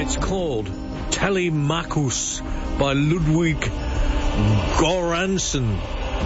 It's called Telemachus by Ludwig Göransson.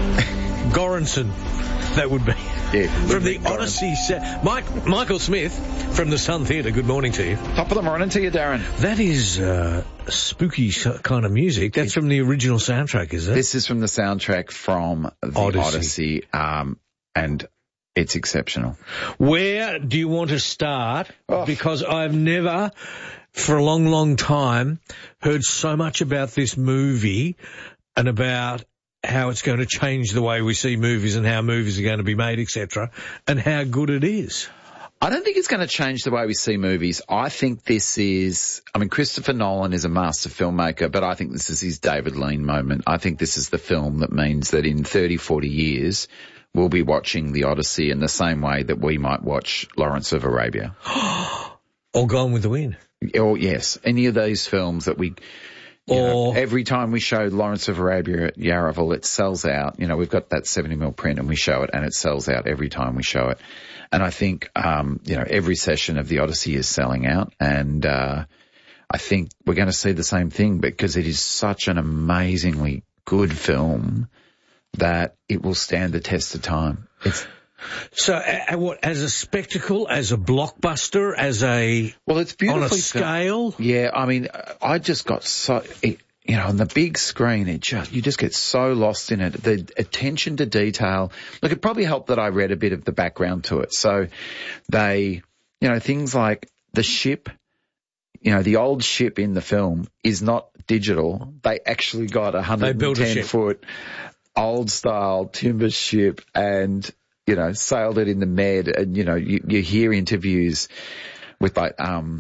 That would be. Yeah, from the Odyssey set. Michael Smith from the Sun Theatre, good morning to you. Top of the morning to you, Darren. That is spooky kind of music. That's from the original soundtrack, is it? This is from the soundtrack from the Odyssey and it's exceptional. Where do you want to start? Oh. Because I've never, for a long, long time, heard so much about this movie and about how it's going to change the way we see movies and how movies are going to be made, etc., and how good it is. I don't think it's going to change the way we see movies. I think this is, Christopher Nolan is a master filmmaker, but I think this is his David Lean moment. I think this is the film that means that in 30, 40 years, we'll be watching The Odyssey in the same way that we might watch Lawrence of Arabia. Or Gone with the Wind. Or, yes, any of these films that we... every time we show Lawrence of Arabia at Yarraville, it sells out. We've got that 70mm print and we show it and it sells out every time we show it. And I think, every session of The Odyssey is selling out. And I think we're going to see the same thing because it is such an amazingly good film that it will stand the test of time. So, as a spectacle, as a blockbuster, as a... Well, it's beautifully... On a scale? Yeah, I just got so... on the big screen, you just get so lost in it. The attention to detail. Look, it probably helped that I read a bit of the background to it. So they, things like the ship, the old ship in the film is not digital. They actually got 110-foot old-style timber ship and... sailed it in the Med, and, you hear interviews with like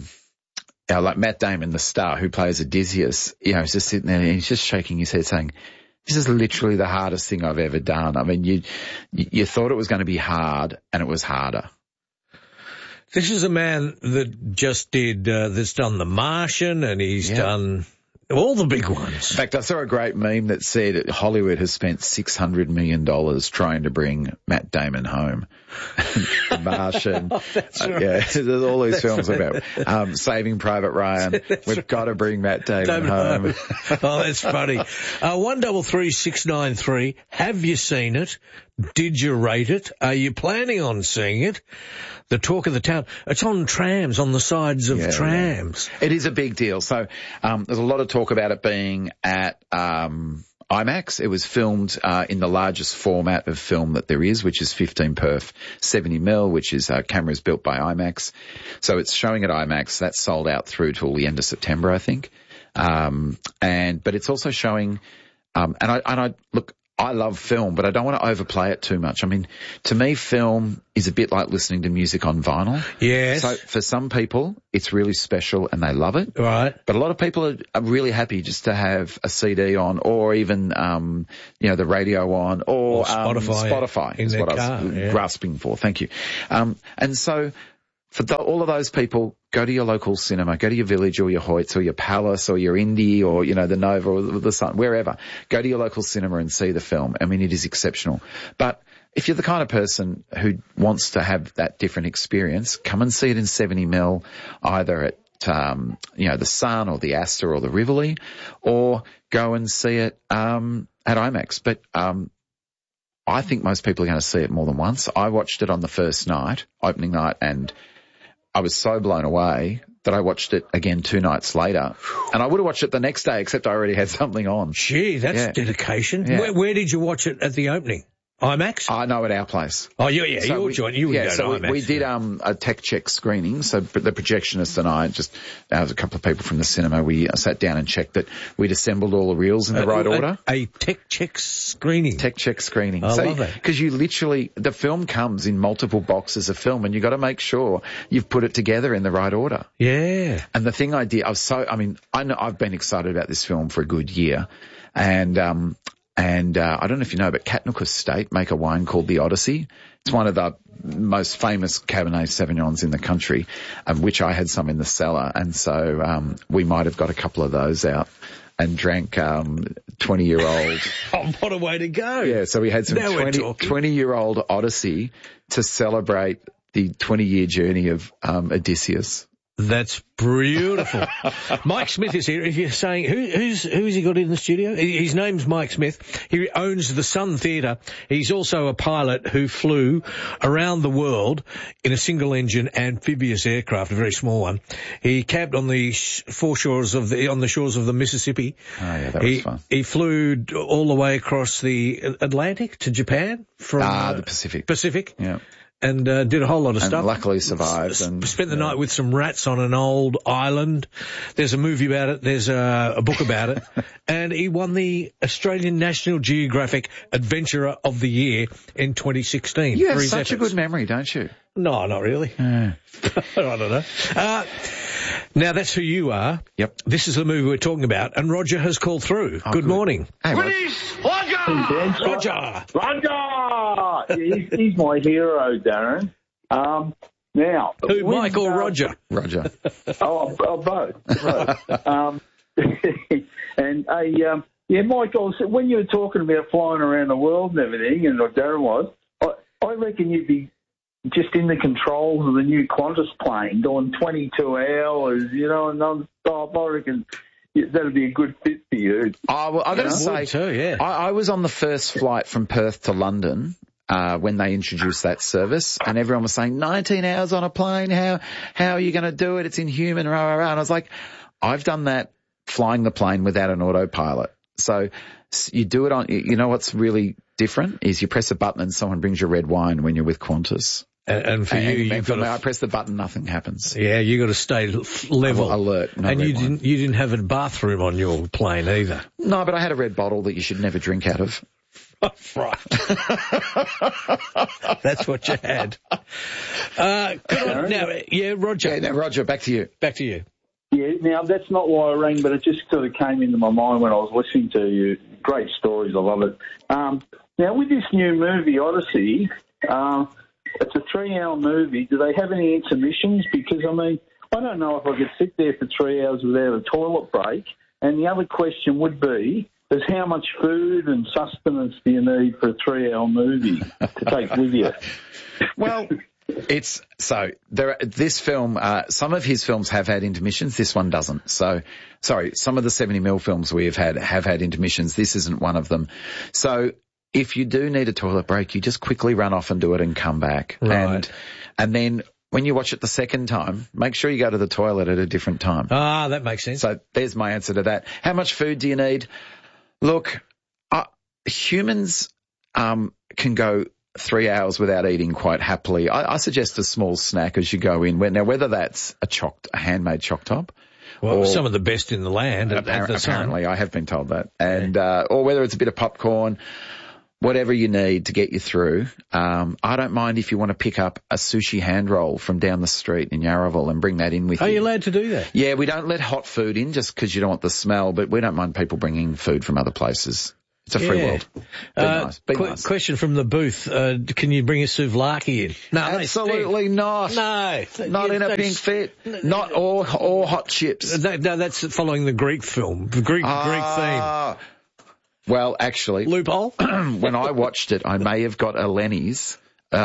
Matt Damon, the star who plays Odysseus, he's just sitting there and he's just shaking his head saying, this is literally the hardest thing I've ever done. You thought it was going to be hard and it was harder. This is a man that just that's done The Martian and he's done... all the big ones. In fact, I saw a great meme that said that Hollywood has spent $600 million trying to bring Matt Damon home. The Martian. That's right. There's all these films about Saving Private Ryan. We've got to bring Matt Damon home. Oh, that's funny. 133693. Have you seen it? Did you rate it? Are you planning on seeing it? The talk of the town. It's on trams, on the sides of trams. Yeah. It is a big deal. So there's a lot of talk about it being at IMAX. It was filmed in the largest format of film that there is, which is 15 perf 70mm, which is cameras built by IMAX. So it's showing at IMAX. That's sold out through till the end of September, I think. But it's also showing, look, I love film, but I don't want to overplay it too much. To me, film is a bit like listening to music on vinyl. Yes. So for some people, it's really special and they love it. Right. But a lot of people are really happy just to have a CD on or even, the radio on or Spotify is what I was grasping for. Thank you. And so for all of those people, go to your local cinema, go to your Village or your Hoyts or your Palace or your Indie or, the Nova or the Sun, wherever. Go to your local cinema and see the film. it is exceptional. But if you're the kind of person who wants to have that different experience, come and see it in 70mm, either at, the Sun or the Astor or the Rivoli, or go and see it, at IMAX. But, I think most people are going to see it more than once. I watched it on the first night, opening night, and I was so blown away that I watched it again 2 nights later. And I would have watched it the next day, except I already had something on. Gee, that's dedication. Yeah. Where did you watch it at the opening? IMAX? No, at our place. Oh, you would go to IMAX. We did a tech check screening. So the projectionist and I, there was a couple of people from the cinema, we sat down and checked that we'd assembled all the reels in the right order. A tech check screening. Tech check screening. I love that. Because the film comes in multiple boxes of film and you've got to make sure you've put it together in the right order. Yeah. And the thing I did, I know I've been excited about this film for a good year. And I don't know if you know, but Katnook Estate make a wine called the Odyssey. It's one of the most famous Cabernet Sauvignons in the country, which I had some in the cellar. And so we might have got a couple of those out and drank 20-year-old. Oh, what a way to go. Yeah, so we had some 20-year-old Odyssey to celebrate the 20-year journey of Odysseus. That's beautiful. Mike Smith is here. If you're saying, who's he got in the studio? His name's Mike Smith. He owns the Sun Theatre. He's also a pilot who flew around the world in a single-engine amphibious aircraft, a very small one. He camped on the shores of the Mississippi. Oh yeah, that was fun. He flew all the way across the Atlantic to Japan from the Pacific. Pacific. Yeah. And did a whole lot of and stuff. Luckily survived. And spent the night with some rats on an old island. There's a movie about it. There's a book about it. And he won the Australian National Geographic Adventurer of the Year in 2016. You have such a good memory, don't you? No, not really. I don't know. Now, that's who you are. Yep. This is the movie we're talking about, and Roger has called through. Good morning. Hey, Roger! He's my hero, Darren. Now, who, Mike or Roger? Roger. Both. And Mike, when you were talking about flying around the world and everything, and like Darren was, I reckon you'd be just in the controls of the new Qantas plane, doing 22 hours, non-stop. I reckon that'd be a good fit for you. I've got to say, too, yeah. I was on the first flight from Perth to London when they introduced that service, and everyone was saying 19 hours on a plane. How are you going to do it? It's inhuman. Rah, rah, rah. And I was like, I've done that flying the plane without an autopilot. So you do it on. You know what's really different is you press a button and someone brings you red wine when you're with Qantas. And for you've got I press the button, nothing happens. Yeah, you got to stay level, alert. And you didn't have a bathroom on your plane either. No, but I had a red bottle that you should never drink out of. Right. That's what you had. Good on. Now, Roger. Yeah, now Roger, back to you. Back to you. Yeah, now that's not why I rang, but it just sort of came into my mind when I was listening to you. Great stories, I love it. Now, with this new movie, Odyssey, it's a 3-hour movie. Do they have any intermissions? Because, I don't know if I could sit there for 3 hours without a toilet break. And the other question would be, is how much food and sustenance do you need for a 3-hour movie to take with you? Well, this film, some of his films have had intermissions. This one doesn't. So, some of the 70mm films we have had intermissions. This isn't one of them. So, if you do need a toilet break, you just quickly run off and do it and come back. Right. And then when you watch it the second time, make sure you go to the toilet at a different time. Ah, that makes sense. So there's my answer to that. How much food do you need? Look, humans can go 3 hours without eating quite happily. I suggest a small snack as you go in. Now, whether that's a handmade choc top. Well, some of the best in the land. Apparently, I have been told that. And or whether it's a bit of popcorn, whatever you need to get you through. I don't mind if you want to pick up a sushi hand roll from down the street in Yarraville and bring that in with you. Are you allowed to do that? Yeah, we don't let hot food in just because you don't want the smell, but we don't mind people bringing food from other places. It's a free world. Be nice. Question from the booth. Can you bring a souvlaki in? No, absolutely not. No. Not in a pink fit. Not or hot chips. No, that's following the Greek film, the Greek theme. Well, actually, loophole. When I watched it, I may have got Eleni's.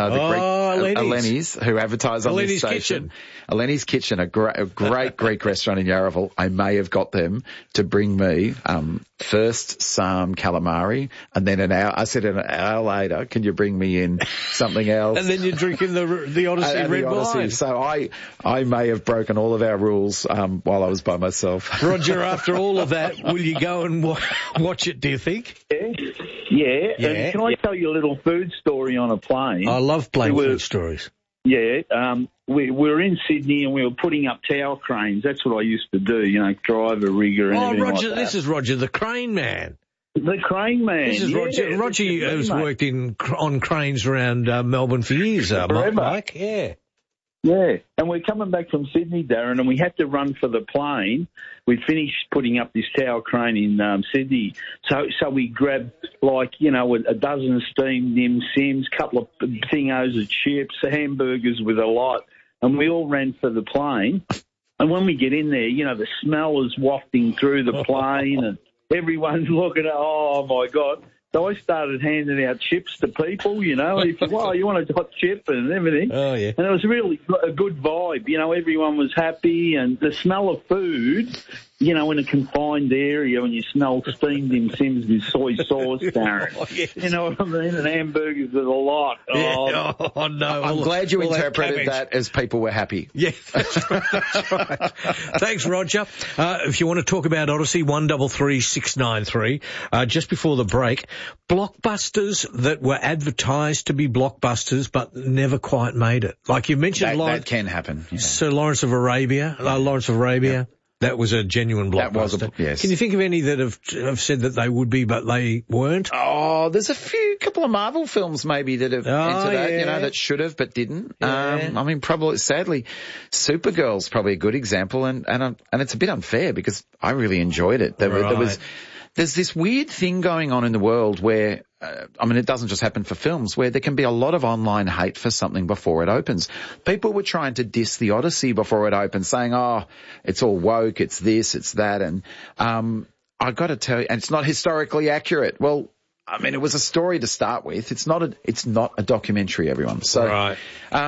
Eleni's, who advertise on this station. Eleni's Kitchen, a great Greek restaurant in Yarraville. I may have got them to bring me first some calamari, and then an hour later, can you bring me in something else? And then you're drinking the Odyssey red wine. So I may have broken all of our rules while I was by myself. Roger, after all of that, will you go and watch it, do you think? Yeah. And can I tell you a little food story on a plane? I love playing food stories. Yeah. We were in Sydney and we were putting up tower cranes. That's what I used to do, drive a rigger and everything Roger, like that. This is Roger, the crane man. The crane man. This is Roger. Roger has worked on cranes around Melbourne for years, Mike. Yeah. Yeah, and we're coming back from Sydney, Darren, and we had to run for the plane. We'd finished putting up this tower crane in Sydney, so we grabbed a dozen steamed dim sims, couple of thingos of chips, hamburgers with a lot, and we all ran for the plane. And when we get in there, the smell is wafting through the plane, and everyone's looking at, oh my God. So I started handing out chips to people, you know. If you want a hot chip and everything. Oh, yeah. And it was really a good vibe. You know, everyone was happy, and the smell of food, you know, in a confined area when you smell steamed Dim Sims with soy sauce, Darren. Oh, yes. You know what I mean? And hamburgers with a lot. Yeah. Oh, no. I'm glad you interpreted that as people were happy. Yeah, that's right. That's right. Thanks, Roger. If you want to talk about Odyssey, 133693, just before the break, blockbusters that were advertised to be blockbusters but never quite made it. Like you mentioned, that can happen. Yeah. Sir Lawrence of Arabia. Yeah. That was a genuine blockbuster. Yes. Can you think of any that have said that they would be, but they weren't? Oh, there's a couple of Marvel films maybe that have entered that, you know, that should have but didn't. Yeah. I mean, probably, sadly, Supergirl's probably a good example, and it's a bit unfair because I really enjoyed it. There's this weird thing going on in the world where, it doesn't just happen for films, where there can be a lot of online hate for something before it opens. People were trying to diss the Odyssey before it opened, saying, oh, it's all woke, it's this, it's that, and I got to tell you, and it's not historically accurate. Well, I mean, it was a story to start with. It's not a documentary, everyone. So, right.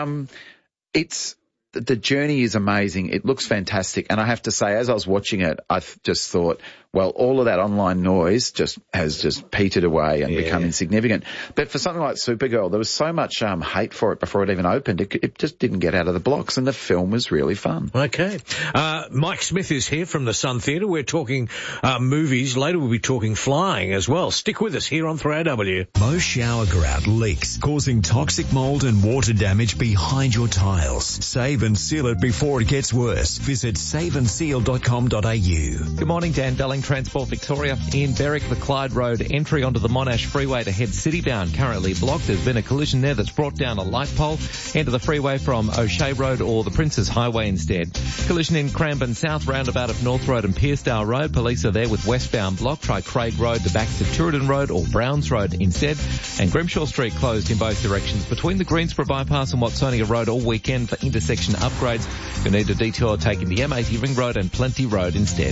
The journey is amazing. It looks fantastic. And I have to say, as I was watching it, I just thought, well, all of that online noise has petered away and become insignificant. But for something like Supergirl, there was so much hate for it before it even opened. It just didn't get out of the blocks, and the film was really fun. Okay. Mike Smith is here from the Sun Theatre. We're talking movies. Later we'll be talking flying as well. Stick with us here on 3AW. Most shower grout leaks, causing toxic mold and water damage behind your tiles. Save and seal it before it gets worse. Visit saveandseal.com.au. Good morning, Dan Belling, Transport Victoria. In Berwick, the Clyde Road entry onto the Monash Freeway to head citybound currently blocked. There's been a collision there that's brought down a light pole. Enter the freeway from O'Shea Road or the Princes Highway instead. Collision in Cranbourne South, roundabout of North Road and Pearcedale Road. Police are there with westbound block. Try Craig Road to back to Tooradin Road or Browns Road instead. And Grimshaw Street closed in both directions between the Greensboro Bypass and Watsonia Road all weekend for intersection upgrades. You'll need a detour taking the M80 Ring Road and Plenty Road instead.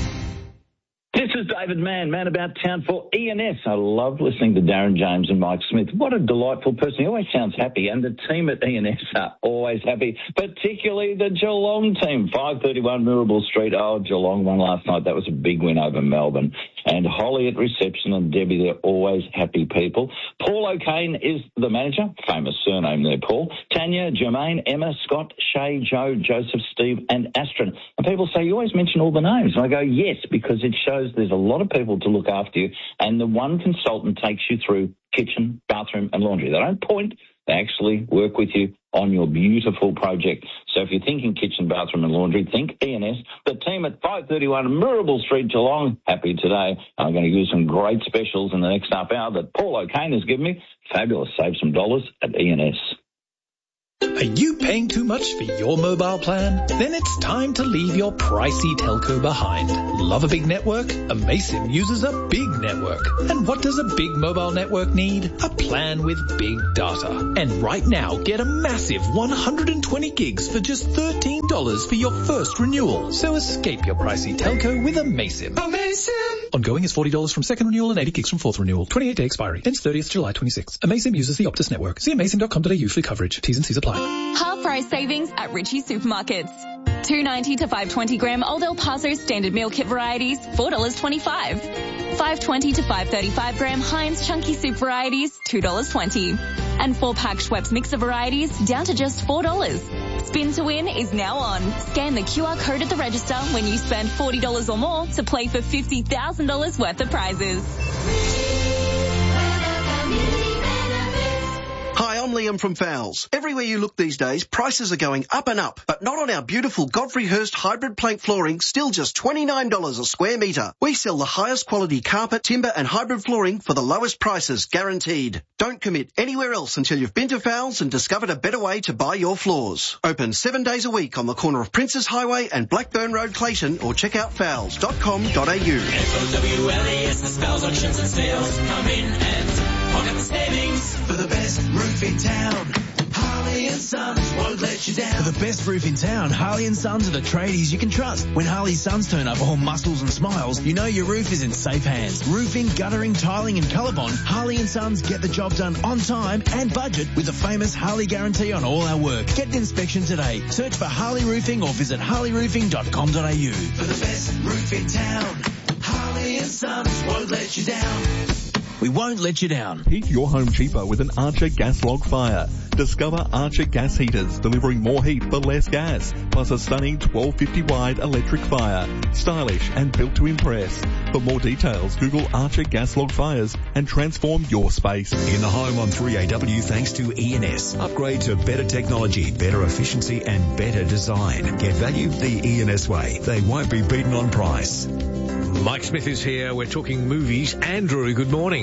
This is David Mann about town for ENS. I love listening to Darren James and Mike Smith. What a delightful person. He always sounds happy, and the team at ENS are always happy, particularly the Geelong team. 531 Mirabel Street. Oh, Geelong won last night. That was a big win over Melbourne. And Holly at reception and Debbie, they're always happy people. Paul O'Kane is the manager. Famous surname there, Paul. Tanya, Jermaine, Emma, Scott, Shay, Joe, Joseph, Steve and Astrid. And people say, you always mention all the names. And I go, yes, because it shows there's a lot of people to look after you, and the one consultant takes you through kitchen, bathroom and laundry. They don't point, they actually work with you on your beautiful project. So if you're thinking kitchen, bathroom and laundry, think ENS. The team at 531 Mirabel Street, Geelong, happy today. I'm going to use some great specials in the next half hour that Paul O'Kane has given me. Fabulous. Save some dollars at ENS. Are you paying too much for your mobile plan? Then it's time to leave your pricey telco behind. Love a big network? Amaysim uses a big network. And what does a big mobile network need? A plan with big data. And right now, get a massive 120 gigs for just $13 for your first renewal. So escape your pricey telco with Amaysim. Amaysim! Ongoing is $40 from second renewal and 80 gigs from fourth renewal. 28-day expiry. Ends 30th July 26. Amaysim uses the Optus network. See amaysim.com.au for coverage. T's and C's apply. Half price savings at Ritchie Supermarkets. $2.90 to 520 gram Old El Paso standard meal kit varieties, $4.25. 520 to 535 gram Heinz chunky soup varieties, $2.20. And 4-pack Schweppes mixer varieties down to just $4. Spin to Win is now on. Scan the QR code at the register when you spend $40 or more to play for $50,000 worth of prizes. Hi, I'm Liam from Fowles. Everywhere you look these days, prices are going up and up, but not on our beautiful Godfrey Hirst hybrid plank flooring, still just $29 a square metre. We sell the highest quality carpet, timber and hybrid flooring for the lowest prices, guaranteed. Don't commit anywhere else until you've been to Fowles and discovered a better way to buy your floors. Open 7 days a week on the corner of Princes Highway and Blackburn Road, Clayton, or check out fowles.com.au. FOWLAS, the Spells, Auctions and Sales. Come in and pocket the savings for the best roof in town. Harley & Sons won't let you down. For the best roof in town, Harley & Sons are the tradies you can trust. When Harley & Sons turn up all muscles and smiles, you know your roof is in safe hands. Roofing, guttering, tiling and Colorbond, Harley & Sons get the job done on time and budget with the famous Harley guarantee on all our work. Get an inspection today. Search for Harley Roofing or visit harleyroofing.com.au. For the best roof in town, Harley & Sons won't let you down. We won't let you down. Heat your home cheaper with an Archer gas log fire. Discover Archer gas heaters, delivering more heat for less gas, plus a stunning 1250 wide electric fire. Stylish and built to impress. For more details, Google Archer gas log fires and transform your space. In the home on 3AW thanks to ENS. Upgrade to better technology, better efficiency and better design. Get value the ENS way. They won't be beaten on price. Mike Smith is here. We're talking movies. Andrew, good morning.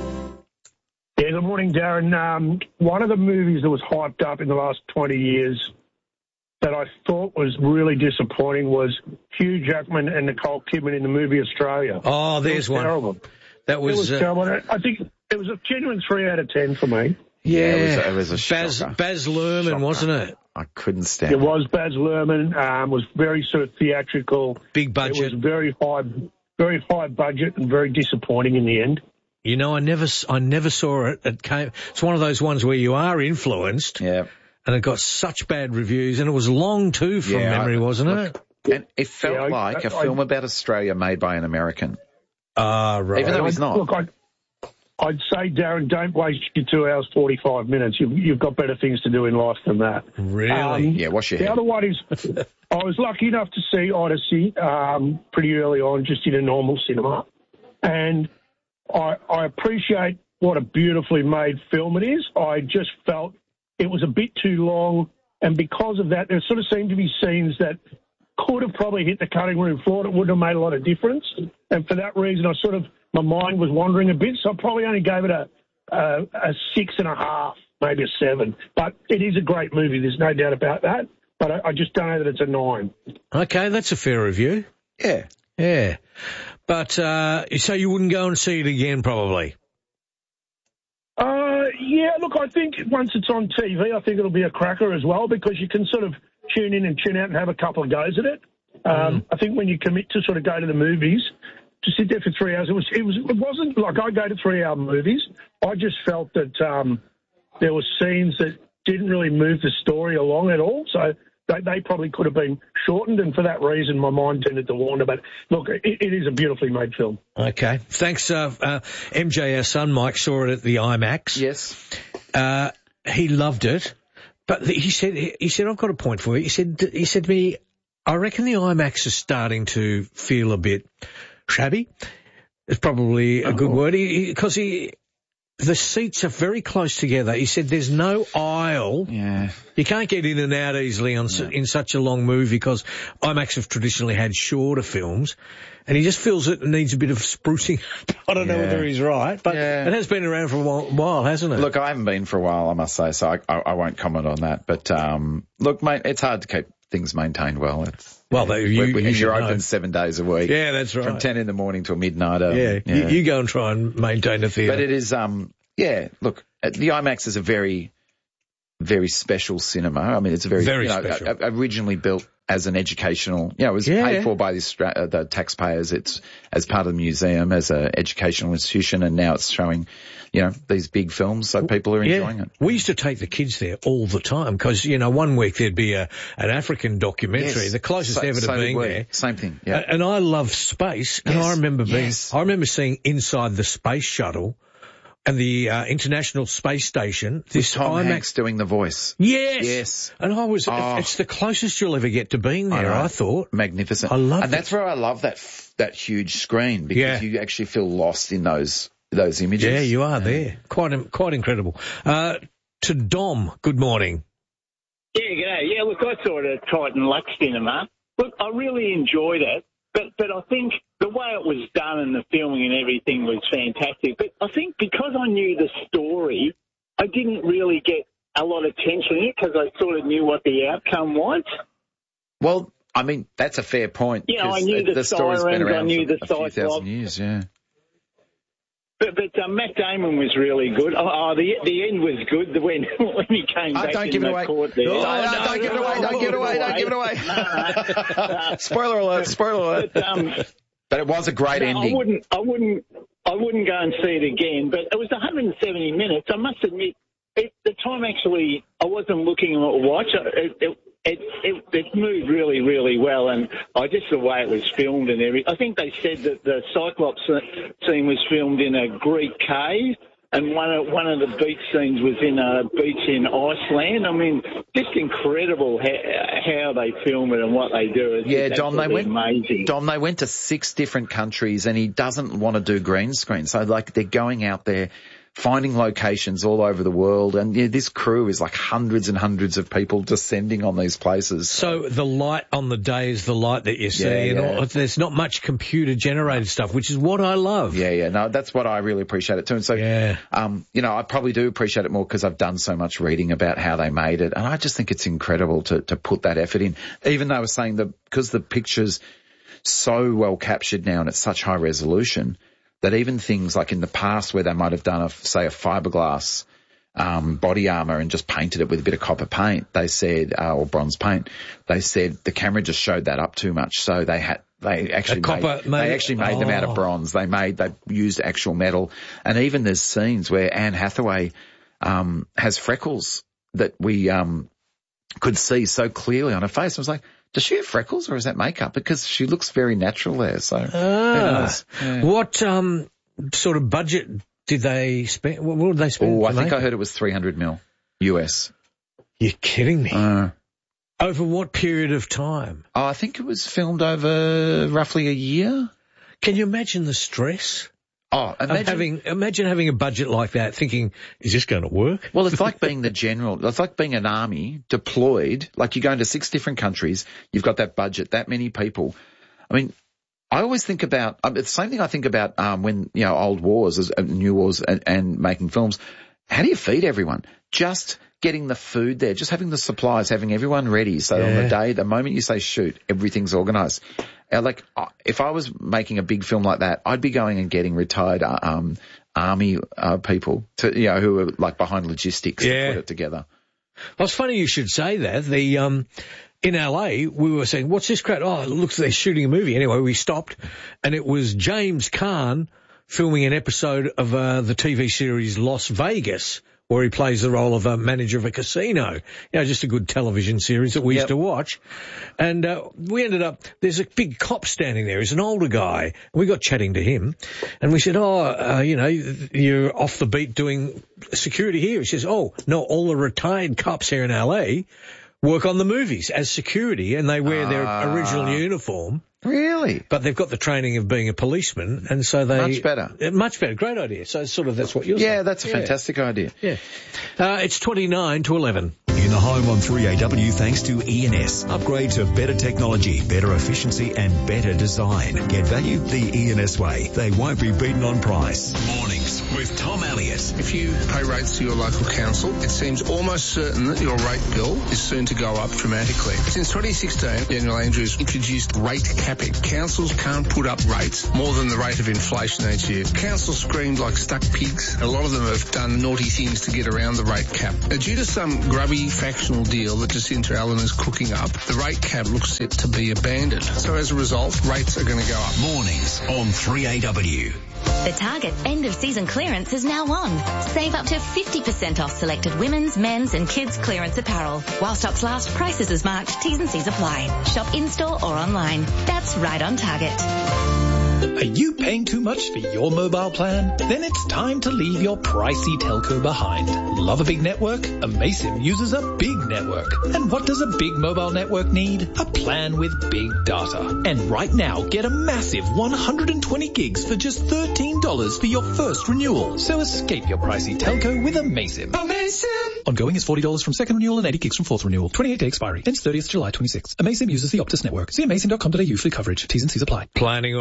Yeah, good morning, Darren. One of the movies that was hyped up in the last 20 years that I thought was really disappointing was Hugh Jackman and Nicole Kidman in the movie Australia. Oh, there's one. Terrible. That was... It was terrible. I think it was a genuine 3 out of 10 for me. Yeah, it was a shocker. Baz Luhrmann, Shocker. wasn't it? I couldn't stand it. It was Baz Luhrmann. Was very sort of theatrical. Big budget. It was very high budget and very disappointing in the end. You know, I never saw it. It's one of those ones where you are influenced. Yeah. And it got such bad reviews, and it was long too from memory, wasn't it? And it felt like a film about Australia made by an American. Right. Even though he's not. Look, I'd say, Darren, don't waste your 2 hours, 45 minutes. You've got better things to do in life than that. Really? Yeah, wash your head. The other one is, I was lucky enough to see Odyssey pretty early on, just in a normal cinema. And I appreciate what a beautifully made film it is. I just felt it was a bit too long, and because of that, there sort of seemed to be scenes that could have probably hit the cutting room floor. It wouldn't have made a lot of difference. And for that reason, my mind was wandering a bit, so I probably only gave it a 6.5, maybe a 7. But it is a great movie, there's no doubt about that. But I just don't know that it's a 9. Okay, that's a fair review. Yeah. Yeah. But, so you wouldn't go and see it again, probably? Yeah, look, I think once it's on TV, I think it'll be a cracker as well, because you can sort of tune in and tune out and have a couple of goes at it. I think when you commit to sort of go to the movies, to sit there for 3 hours, it wasn't like I go to 3-hour movies. I just felt that there were scenes that didn't really move the story along at all. So they probably could have been shortened, and for that reason, my mind tended to wander. But look, it is a beautifully made film. Okay, thanks. MJ, our son Mike, saw it at the IMAX. Yes, he loved it, but he said I've got a point for you. He said to me, I reckon the IMAX is starting to feel a bit shabby. It's probably a good word, because the seats are very close together. He said there's no aisle. Yeah. You can't get in and out easily in such a long movie, because IMAX have traditionally had shorter films, and he just feels it needs a bit of sprucing. I don't know whether he's right, but it has been around for a while, hasn't it? Look, I haven't been for a while, I must say, so I won't comment on that. But look, mate, it's hard to keep things maintained well. You're open 7 days a week. Yeah, that's right. From 10 in the morning till midnight. You go and try and maintain the theatre. But it is, look, the IMAX is a very, very special cinema. I mean, it's a very special. Originally built as an educational, it was paid for by the taxpayers. It's as part of the museum, as an educational institution, and now it's showing, these big films, so people are enjoying it. We used to take the kids there all the time, because, 1 week there'd be an African documentary, the closest ever to being there. Same thing, yeah. And I love space, and I remember seeing inside the space shuttle and the International Space Station. This Tom Hanks doing the voice. Yes. And it's the closest you'll ever get to being there, I thought. Magnificent. I love it. And that's where I love that huge screen, because you actually feel lost in those images. Yeah, you are there. Quite incredible. To Dom, good morning. Yeah, g'day. Yeah, look, I saw it at Titan Lux Cinema. Look, I really enjoyed it, but I think the way it was done and the filming and everything was fantastic. But I think because I knew the story, I didn't really get a lot of tension in it, because I sort of knew what the outcome was. Well, I mean, that's a fair point. I knew the story's been sirens, around I knew for the a few thousand years, yeah. But Matt Damon was really good. The end was good when he came back in the court there. Don't give it away. No. Spoiler alert. But it was a great ending. I wouldn't go and see it again, but it was 170 minutes. I must admit, the time actually, I wasn't looking at watch. It moved really, really well, and just the way it was filmed and everything. I think they said that the Cyclops scene was filmed in a Greek cave, and one of the beach scenes was in a beach in Iceland. I mean, just incredible how they film it and what they do. It's Dom, amazing. Dom, they went to 6 different countries, and he doesn't want to do green screen, so they're going out there, finding locations all over the world, and this crew is like hundreds and hundreds of people descending on these places. So the light on the day is the light that you see, and there's not much computer-generated stuff, which is what I love. No, that's what I really appreciate it too. And so, I probably do appreciate it more because I've done so much reading about how they made it, and I just think it's incredible to put that effort in, even though I was saying that because the picture's so well captured now and it's such high resolution, that even things like in the past where they might have done a fiberglass body armor and just painted it with a bit of copper paint, they said, or bronze paint, they said the camera just showed that up too much. So they actually made them out of bronze. They used actual metal. And even there's scenes where Anne Hathaway has freckles that we could see so clearly on her face. I was like, does she have freckles or is that makeup? Because she looks very natural there. So who knows? What sort of budget did they spend? What did they spend? I think I heard it was $300 million US. You're kidding me. Over what period of time? I think it was filmed over roughly a year. Can you imagine the stress? Imagine having a budget like that, thinking, is this going to work? Well, it's like being the general. It's like being an army deployed. Like you go into 6 different countries. You've got that budget, that many people. I mean, I always think about the same thing I think about when old wars, new wars, and making films. How do you feed everyone? Just getting the food there, just having the supplies, having everyone ready. So on the day, the moment you say shoot, everything's organised. Like if I was making a big film like that, I'd be going and getting retired army people to who are like behind logistics to put it together. Well, it's funny you should say that. In LA, we were saying, what's this crowd? Oh, it looks like they're shooting a movie. Anyway, we stopped, and it was James Caan filming an episode of the TV series Las Vegas, where he plays the role of a manager of a casino. Just a good television series that we used to watch. And we ended up, there's a big cop standing there. He's an older guy. And we got chatting to him. And we said, you're off the beat doing security here. He says, oh, no, all the retired cops here in LA work on the movies as security, and they wear their original uniform. Really? But they've got the training of being a policeman, and so they... Much better. Much better. Great idea. So that's what you're saying. Yeah, that's a fantastic idea. Yeah. It's 29 to 11. In the home on 3AW thanks to ENS. Upgrade to better technology, better efficiency and better design. Get value the ENS way. They won't be beaten on price. Mornings with Tom Elliott. If you pay rates to your local council, it seems almost certain that your rate bill is soon to go up dramatically. Since 2016, Daniel Andrews introduced rate capping. Councils can't put up rates more than the rate of inflation each year. Councils screamed like stuck pigs. A lot of them have done naughty things to get around the rate cap. Now, due to some grubby factional deal that Jacinta Allen is cooking up, the rate cap looks set to be abandoned. So as a result, rates are going to go up. Mornings on 3AW. The Target end-of-season clearance is now on. Save up to 50% off selected women's, men's and kids' clearance apparel. While stocks last, prices as marked, T's and C's apply. Shop in-store or online. That's right on Target. Are you paying too much for your mobile plan? Then it's time to leave your pricey telco behind. Love a big network? Amaysim uses a big network. And what does a big mobile network need? A plan with big data. And right now, get a massive 120 gigs for just $13 for your first renewal. So escape your pricey telco with Amaysim. Amaysim! Ongoing is $40 from second renewal and 80 gigs from fourth renewal. 28-day expiry. Ends 30th July 26. Amaysim uses the Optus network. See amaysim.com.au for coverage. T's and C's apply. Planning or renovating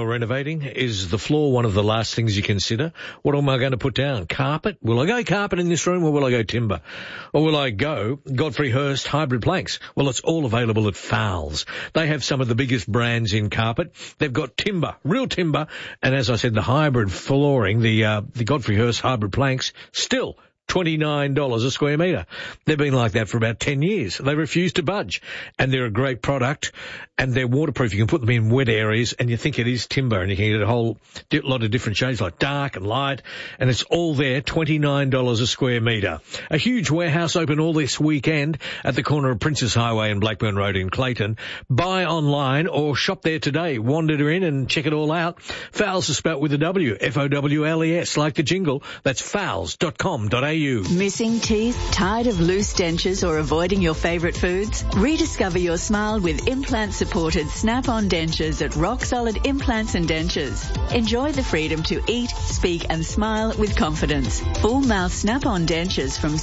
decorating? Is the floor one of the last things you consider? What am I going to put down? Carpet? Will I go carpet in this room, or will I go timber? Or will I go Godfrey Hirst hybrid planks? Well, it's all available at Fowles. They have some of the biggest brands in carpet. They've got timber, real timber, and as I said, the hybrid flooring, the Godfrey Hirst hybrid planks, still $29 a square metre. They've been like that for about 10 years. They refuse to budge. And they're a great product, and they're waterproof. You can put them in wet areas, and you think it is timber, and you can get a whole lot of different shades, like dark and light, and it's all there, $29 a square metre. A huge warehouse open all this weekend at the corner of Princess Highway and Blackburn Road in Clayton. Buy online or shop there today. Wander in and check it all out. Fowles is spelt with a W, Fowles, like the jingle. That's fowles.com.au. Missing teeth? Tired of loose dentures or avoiding your favourite foods? Rediscover your smile with implant-supported Snap-on dentures at Rock Solid Implants and Dentures. Enjoy the freedom to eat, speak and smile with confidence. Full mouth Snap-on dentures from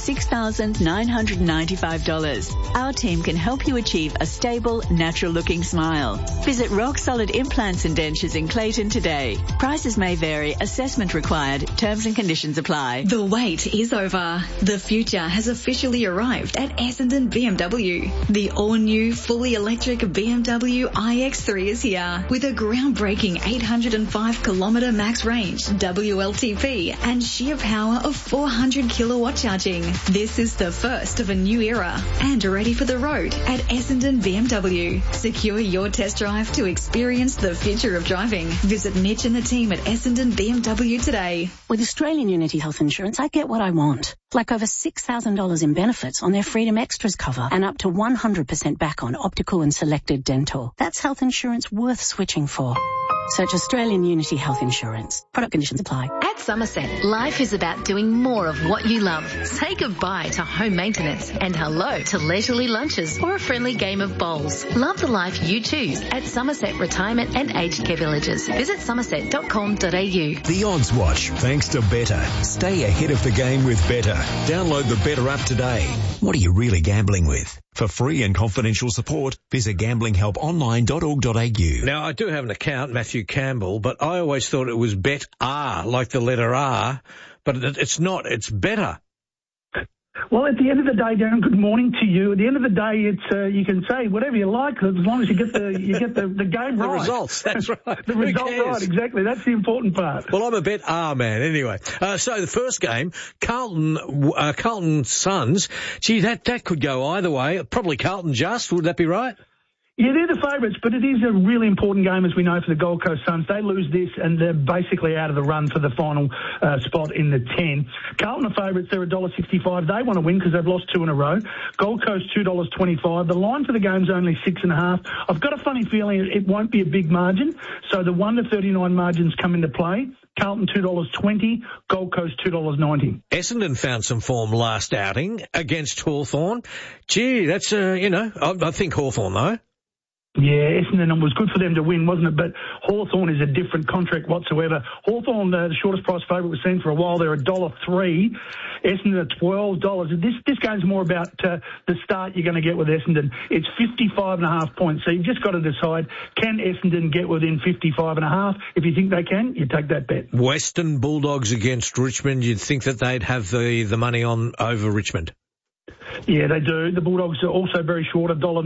$6,995. Our team can help you achieve a stable, natural-looking smile. Visit Rock Solid Implants and Dentures in Clayton today. Prices may vary. Assessment required. Terms and conditions apply. The wait is over. The future has officially arrived at Essendon BMW. The all-new, fully electric BMW iX3 is here with a groundbreaking 805-kilometre max range, WLTP, and sheer power of 400 kilowatt charging. This is the first of a new era and ready for the road at Essendon BMW. Secure your test drive to experience the future of driving. Visit Mitch and the team at Essendon BMW today. With Australian Unity Health Insurance, I get what I want. Like over $6,000 in benefits on their Freedom Extras cover and up to 100% back on optical and selected dental. That's health insurance worth switching for. Search Australian Unity Health Insurance. Product conditions apply. At Somerset, life is about doing more of what you love. Say goodbye to home maintenance and hello to leisurely lunches or a friendly game of bowls. Love the life you choose at Somerset Retirement and Aged Care Villages. Visit somerset.com.au. The Odds Watch, thanks to Better. Stay ahead of the game with Better. Download the Better app today. What are you really gambling with? For free and confidential support, visit gamblinghelponline.org.au. Now, I do have an account, Matthew Campbell, but I always thought it was Bet-R, like the letter R, but it's not. It's Better. Well, at the end of the day, Darren, good morning to you. At the end of the day, it's you can say whatever you like as long as you get the game right. The results, that's right. The result right, exactly. That's the important part. Well, I'm a Bet-R man anyway. So the first game, Carlton Suns. Gee, that could go either way. Probably Carlton just. Would that be right? Yeah, they're the favourites, but it is a really important game, as we know, for the Gold Coast Suns. They lose this, and they're basically out of the run for the final spot in the 10. Carlton are favourites. They're $1.65. They want to win because they've lost 2 in a row. Gold Coast, $2.25. The line for the game's only 6.5. I've got a funny feeling it won't be a big margin, so the 1-39 margins come into play. Carlton, $2.20. Gold Coast, $2.90. Essendon found some form last outing against Hawthorn. Gee, that's, I think Hawthorn, though. Yeah, Essendon, it was good for them to win, wasn't it? But Hawthorn is a different contract whatsoever. Hawthorn, the shortest price favourite we've seen for a while, they're $1.03. Essendon at $12. This game's more about the start you're going to get with Essendon. It's 55.5 points. So you've just got to decide, can Essendon get within 55.5? If you think they can, you take that bet. Western Bulldogs against Richmond, you'd think that they'd have the money on over Richmond. Yeah, they do. The Bulldogs are also very short,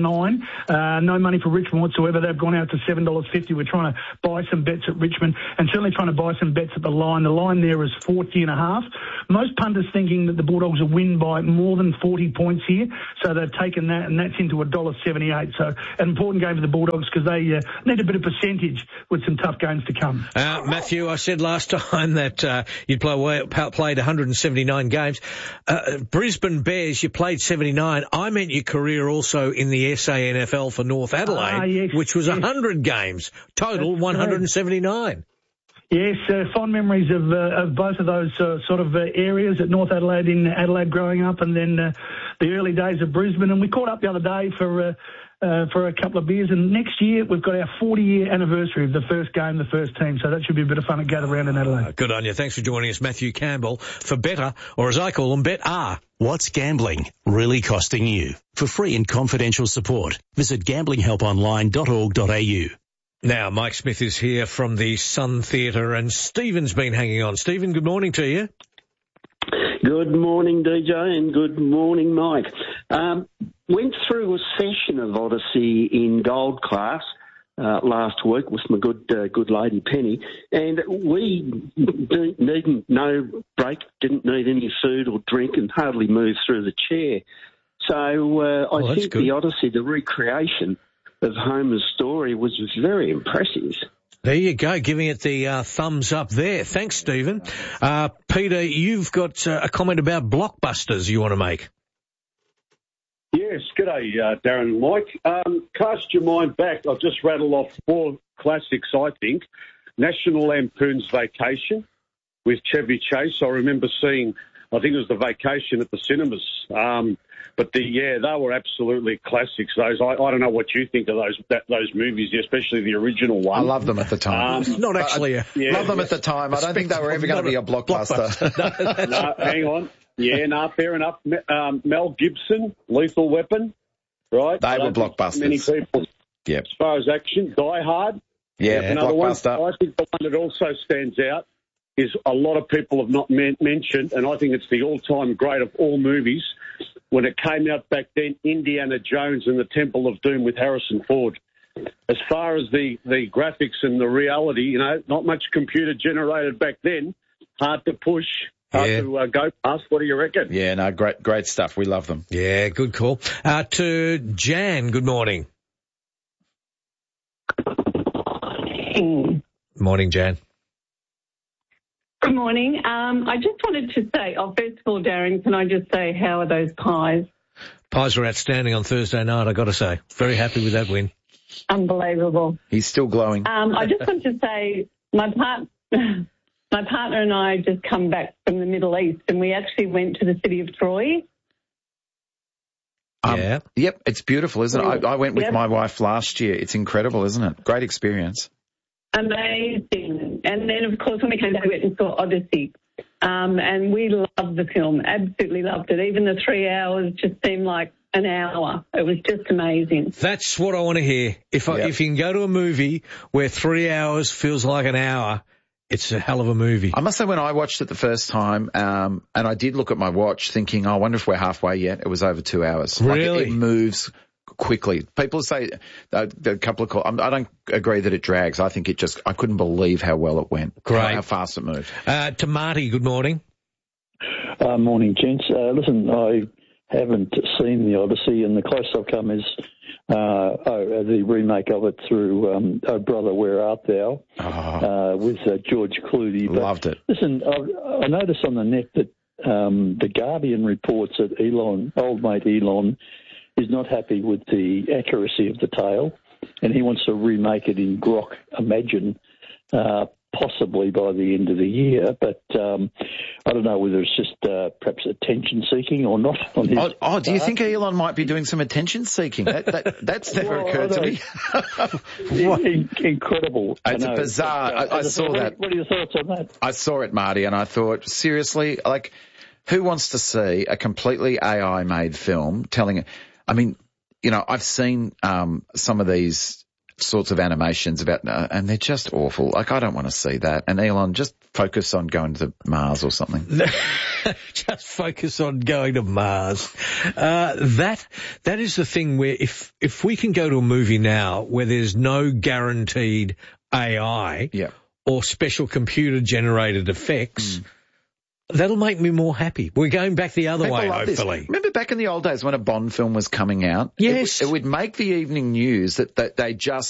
$1.09. No money for Richmond whatsoever. They've gone out to $7.50. We're trying to buy some bets at Richmond and certainly trying to buy some bets at the line. The line there is 40.5. Most punters thinking that the Bulldogs will win by more than 40 points here. So they've taken that, and that's into $1.78. So an important game for the Bulldogs because they need a bit of percentage with some tough games to come. Matthew, I said last time that you'd played 179 games. Brisbane Bears, you played 79. I meant your career also in the SANFL for North Adelaide, yes, which was 100 games. Total 179. Yes, fond memories of both of those sort of areas at North Adelaide, in Adelaide growing up, and then the early days of Brisbane. And we caught up the other day for a couple of beers, and next year we've got our 40-year anniversary of the first game, the first team, so that should be a bit of fun to gather around in Adelaide. Good on you. Thanks for joining us, Matthew Campbell, for Better, or as I call them, Bet-R. What's gambling really costing you? For free and confidential support, visit gamblinghelponline.org.au. Now, Mike Smith is here from the Sun Theatre, and Stephen's been hanging on. Stephen, good morning to you. Good morning, DJ, and good morning, Mike. Went through a session of Odyssey in gold class last week with my good lady Penny, and we needn't no break, didn't need any food or drink, and hardly moved through the chair. So I think the Odyssey, the recreation of Homer's story, was very impressive. There you go, giving it the thumbs up there. Thanks, Stephen. Peter, you've got a comment about blockbusters you want to make. Yes, g'day, Darren and Mike. Cast your mind back. I'll just rattle off 4 classics, I think. National Lampoon's Vacation with Chevy Chase. I remember seeing, I think it was The Vacation at the cinemas. But they were absolutely classics. Those, I don't know what you think of those movies, especially the original one. I loved them at the time. Not actually. Love them at the time. I don't think they were ever going to be a blockbuster. No, hang on. Yeah, fair enough. Mel Gibson, Lethal Weapon, right? They were blockbusters. Many people, yep. As far as action, Die Hard. Yeah, another blockbuster. one. I think the one that also stands out is a lot of people have not mentioned, and I think it's the all-time great of all movies. When it came out back then, Indiana Jones and the Temple of Doom with Harrison Ford. As far as the graphics and the reality, not much computer generated back then. Hard to push. Hard to go past. What do you reckon? Yeah, no, great stuff. We love them. Yeah, good call. To Jan, good morning. Morning, Jan. Good morning. I just wanted to say, first of all, Darren, can I just say, how are those pies? Pies were outstanding on Thursday night, I got to say. Very happy with that win. Unbelievable. He's still glowing. I just want to say, my partner and I just come back from the Middle East, and we actually went to the city of Troy. Yep, it's beautiful, isn't it? I went with my wife last year. It's incredible, isn't it? Great experience. Amazing. And then, of course, when we came back, we went and saw Odyssey. And we loved the film, absolutely loved it. Even the 3 hours just seemed like an hour. It was just amazing. That's what I want to hear. If you can go to a movie where 3 hours feels like an hour, it's a hell of a movie. I must say, when I watched it the first time, and I did look at my watch thinking, I wonder if we're halfway yet. It was over 2 hours. Really? It moves quickly. People say a couple of calls. I don't agree that it drags. I think I couldn't believe how well it went. Great. How fast it moved. To Marty, good morning. Morning, gents. Listen, I haven't seen the Odyssey, and the closest I've come is the remake of it through Oh Brother, Where Art Thou? With George Clooney. But loved it. Listen, I noticed on the net that the Guardian reports that old mate Elon, is not happy with the accuracy of the tale, and he wants to remake it in Grok Imagine, possibly by the end of the year. But I don't know whether it's just perhaps attention-seeking or not. On his do you think Elon might be doing some attention-seeking? That's never occurred to me. Incredible. It's a bizarre. I saw that. What are your thoughts on that? I saw it, Marty, and I thought, seriously, who wants to see a completely AI-made film telling it? I mean, I've seen some of these sorts of animations and they're just awful. I don't want to see that. And Elon, just focus on going to Mars or something. Just focus on going to Mars. That is the thing where if we can go to a movie now where there's no guaranteed AI or special computer generated effects, that'll make me more happy. We're going back the other way, hopefully. Remember back in the old days when a Bond film was coming out? Yes. It would make the evening news that they just